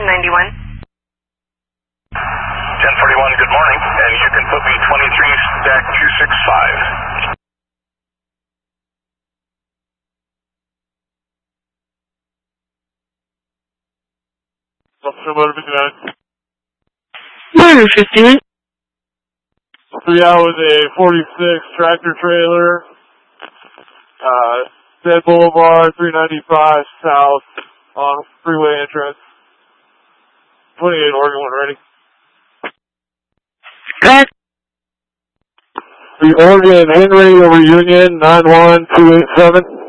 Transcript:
1041, good morning, and you can put me 23-265. Officer Motor 59. Motor 59. So yeah, with a 46 tractor trailer, Dead Boulevard, 395 south on freeway entrance. 28 Oregon, when ready. Back. The Oregon Henry over Union, 91287.